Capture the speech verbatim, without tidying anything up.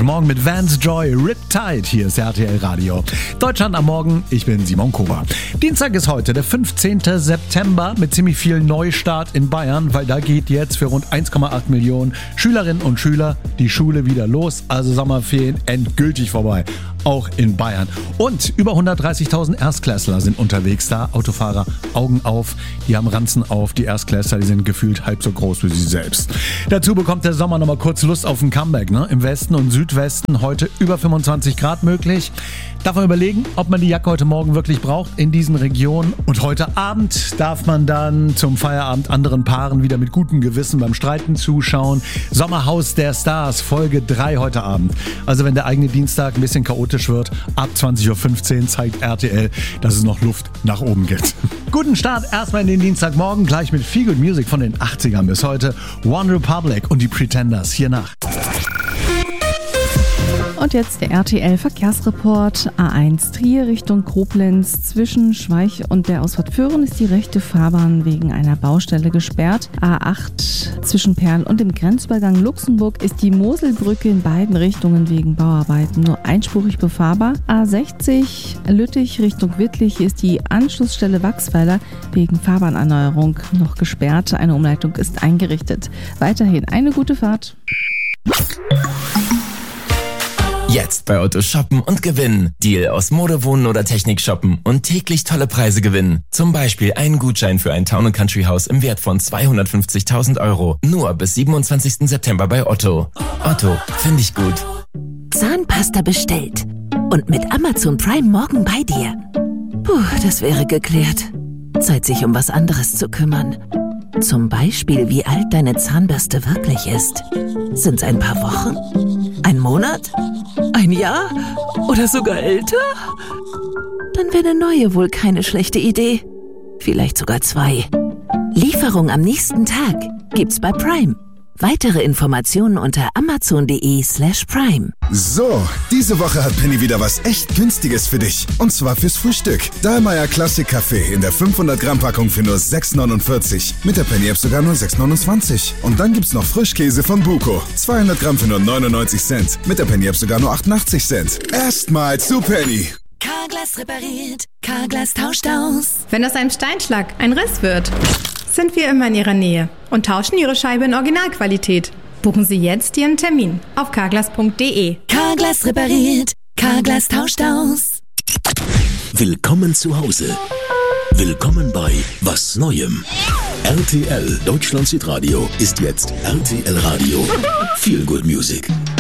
Heute Morgen mit Vance Joy, Riptide. Hier ist R T L Radio. Deutschland am Morgen, ich bin Simon Kober. Dienstag ist heute, der fünfzehnten September, mit ziemlich viel Neustart in Bayern, weil da geht jetzt für rund eins Komma acht Millionen Schülerinnen und Schüler die Schule wieder los. Also Sommerferien endgültig vorbei. Auch in Bayern. Und über hundertdreißigtausend Erstklässler sind unterwegs da. Autofahrer, Augen auf, die haben Ranzen auf. Die Erstklässler, die sind gefühlt halb so groß wie sie selbst. Dazu bekommt der Sommer nochmal kurz Lust auf ein Comeback. Ne? Im Westen und Südwesten heute über fünfundzwanzig Grad möglich. Darf man überlegen, ob man die Jacke heute Morgen wirklich braucht in diesen Regionen. Und heute Abend darf man dann zum Feierabend anderen Paaren wieder mit gutem Gewissen beim Streiten zuschauen. Sommerhaus der Stars, Folge drei heute Abend. Also wenn der eigene Dienstag ein bisschen chaotisch wird, ab zwanzig Uhr fünfzehn zeigt R T L, dass es noch Luft nach oben gibt. Guten Start erstmal in den Dienstagmorgen, gleich mit Feel Good Music von den achtzigern bis heute. One Republic und die Pretenders hier nach. Und jetzt der R T L-Verkehrsreport. A eins Trier Richtung Koblenz. Zwischen Schweich und der Ausfahrt Föhren ist die rechte Fahrbahn wegen einer Baustelle gesperrt. A acht zwischen Perl und dem Grenzübergang Luxemburg ist die Moselbrücke in beiden Richtungen wegen Bauarbeiten nur einspurig befahrbar. A sechzig Lüttich Richtung Wittlich ist die Anschlussstelle Wachsweiler wegen Fahrbahnerneuerung noch gesperrt. Eine Umleitung ist eingerichtet. Weiterhin eine gute Fahrt. Jetzt bei Otto shoppen und gewinnen. Deal aus Mode, Wohnen oder Technik shoppen und täglich tolle Preise gewinnen. Zum Beispiel einen Gutschein für ein Town and Country Haus im Wert von zweihundertfünfzigtausend Euro. Nur bis siebenundzwanzigsten September bei Otto. Otto, finde ich gut. Zahnpasta bestellt. Und mit Amazon Prime morgen bei dir. Puh, das wäre geklärt. Zeit, sich um was anderes zu kümmern. Zum Beispiel, wie alt deine Zahnbürste wirklich ist. Sind's ein paar Wochen? Ein Monat? Ein Jahr? Oder sogar älter? Dann wäre eine neue wohl keine schlechte Idee. Vielleicht sogar zwei. Lieferung am nächsten Tag gibt's bei Prime. Weitere Informationen unter amazon.de slash prime. So, diese Woche hat Penny wieder was echt Günstiges für dich. Und zwar fürs Frühstück. Dahlmeier Classic Kaffee in der fünfhundert Gramm Packung für nur sechs neunundvierzig. Mit der Penny App sogar nur sechs neunundzwanzig. Und dann gibt's noch Frischkäse von Buko. zweihundert Gramm für nur neunundneunzig Cent. Mit der Penny App sogar nur achtundachtzig Cent. Erstmal zu Penny. Carglass repariert, Carglass tauscht aus. Wenn aus einem Steinschlag ein Riss wird, sind wir immer in Ihrer Nähe und tauschen Ihre Scheibe in Originalqualität. Buchen Sie jetzt Ihren Termin auf carglass punkt de. Carglass repariert, Carglass tauscht aus. Willkommen zu Hause. Willkommen bei Was Neuem. R T L Deutschland Hitradio ist jetzt R T L Radio. Feel Good Music.